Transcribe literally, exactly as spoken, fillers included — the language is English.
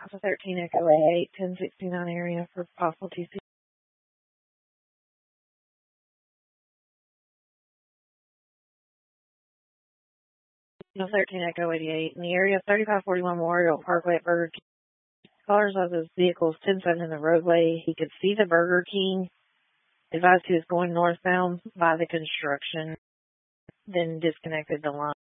Alpha thirteen Echo eighty-eight, ten sixty-nine area for possible T C. Alpha thirteen Echo eighty-eight, in the area of thirty-five forty-one Memorial Parkway at Burger King. Caller says his vehicle is ten seven in the roadway. He could see the Burger King. Advised he was going northbound by the construction, then disconnected the line.